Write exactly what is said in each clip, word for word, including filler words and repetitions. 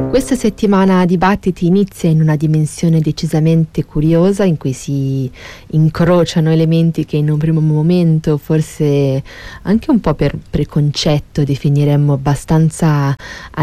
Questa settimana dibattiti inizia in una dimensione decisamente curiosa in cui si incrociano elementi che in un primo momento, forse anche un po' per preconcetto, definiremmo abbastanza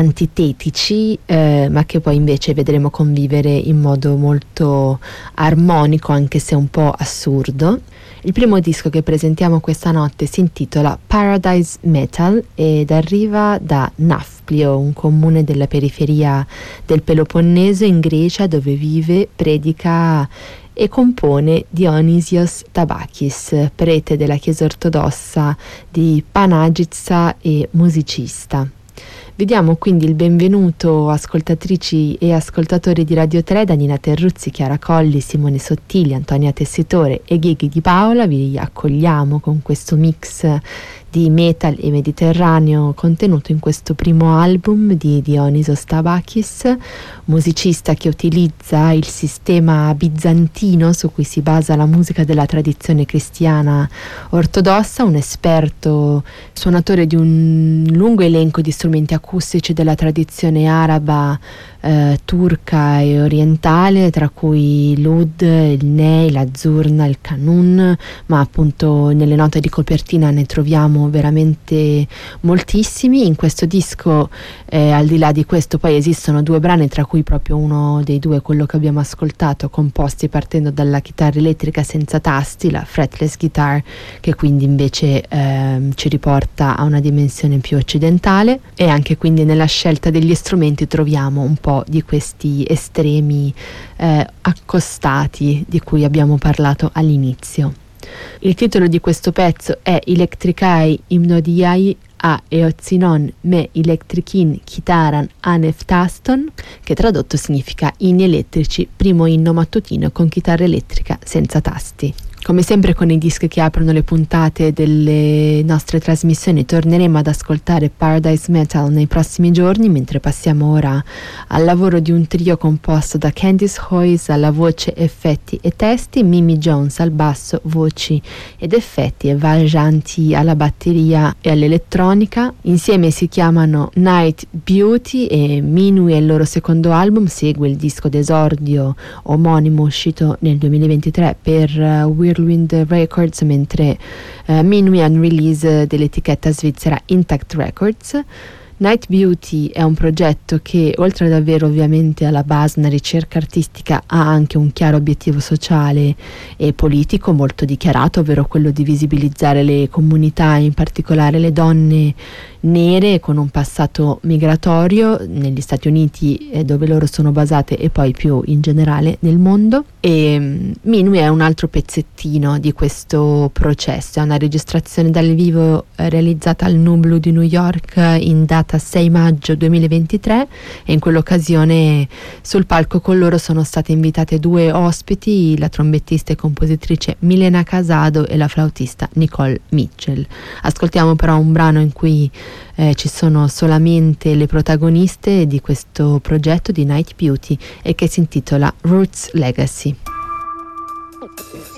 antitetici, eh, ma che poi invece vedremo convivere in modo molto armonico, anche se un po' assurdo. Il primo disco che presentiamo questa notte si intitola Paradise Metal ed arriva da Nafplio, un comune della periferia del Peloponneso in Grecia, dove vive, predica e compone Dionysios Tabakis, prete della Chiesa ortodossa di Panagitsa e musicista. Vi diamo quindi il benvenuto, ascoltatrici e ascoltatori di Radio tre, da Nina Terruzzi, Chiara Colli, Simone Sottili, Antonia Tessitore e Ghighi Di Paola. Vi accogliamo con questo mix di metal e mediterraneo contenuto in questo primo album di Dionysios Tabakis, musicista che utilizza il sistema bizantino su cui si basa la musica della tradizione cristiana ortodossa, un esperto suonatore di un lungo elenco di strumenti acustici della tradizione araba, eh, turca e orientale, tra cui l'oud, il ney, la zurna, il kanun, ma appunto nelle note di copertina ne troviamo veramente moltissimi. In questo disco, eh, al di là di questo, poi esistono due brani, tra cui proprio uno dei due, quello che abbiamo ascoltato, composti partendo dalla chitarra elettrica senza tasti, la fretless guitar, che quindi invece eh, ci riporta a una dimensione più occidentale, e anche quindi nella scelta degli strumenti troviamo un po' di questi estremi eh, accostati di cui abbiamo parlato all'inizio. Il titolo di questo pezzo è Electricae Hymnodiai a Eozinon me Electricin Chitaran Aneftaston, che tradotto significa inni elettrici, primo inno mattutino con chitarra elettrica senza tasti. Come sempre con i dischi che aprono le puntate delle nostre trasmissioni torneremo ad ascoltare Paradise Metal nei prossimi giorni, mentre passiamo ora al lavoro di un trio composto da Candice Hoyes alla voce, effetti e testi, Mimi Jones al basso, voci ed effetti, e Val Janti alla batteria e all'elettronica. Insieme si chiamano Night Beauty e Minui è il loro secondo album, segue il disco d'esordio omonimo uscito nel duemilaventitré per uh, Whirlwind Records, mentre uh, Minui è un release dell'etichetta svizzera Intact Records. Night Beauty è un progetto che, oltre ad avere ovviamente alla base una ricerca artistica, ha anche un chiaro obiettivo sociale e politico molto dichiarato, ovvero quello di visibilizzare le comunità, in particolare le donne nere con un passato migratorio negli Stati Uniti, eh, dove loro sono basate, e poi più in generale nel mondo. E um, Minui è un altro pezzettino di questo processo, è una registrazione dal vivo eh, realizzata al Nublu di New York in data sei maggio duemilaventitré, e in quell'occasione sul palco con loro sono state invitate due ospiti, la trombettista e compositrice Milena Casado e la flautista Nicole Mitchell. Ascoltiamo però un brano in cui Eh, ci sono solamente le protagoniste di questo progetto di Night Beauty e che si intitola Roots Legacy.